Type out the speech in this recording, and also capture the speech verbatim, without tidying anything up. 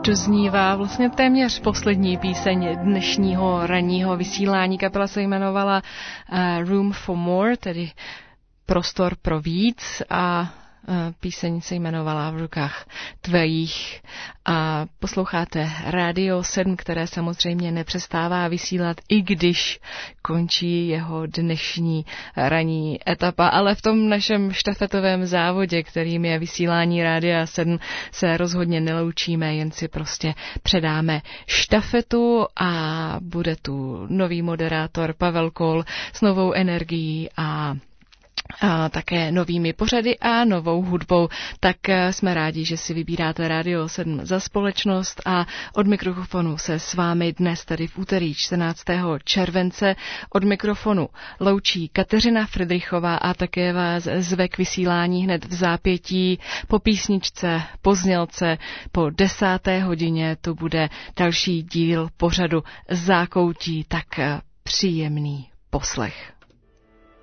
Doznívá vlastně téměř poslední píseň dnešního ranního vysílání. Kapela se jmenovala uh, Room for More, tedy prostor pro víc, a píseň se jmenovala V rukách tvých. A posloucháte Rádio sedm, které samozřejmě nepřestává vysílat, i když končí jeho dnešní ranní etapa. Ale v tom našem štafetovém závodě, kterým je vysílání Rádia sedm, se rozhodně neloučíme, jen si prostě předáme štafetu a bude tu nový moderátor Pavel Kohl s novou energií a a také novými pořady a novou hudbou. Tak jsme rádi, že si vybíráte Rádio sedm za společnost, a od mikrofonu se s vámi dnes, tady v úterý čtrnáctého července, od mikrofonu loučí Kateřina Fridrichová a také vás zve k vysílání hned v zápětí po písničce, po znělce, po desáté hodině tu bude další díl pořadu Zákoutí, tak příjemný poslech.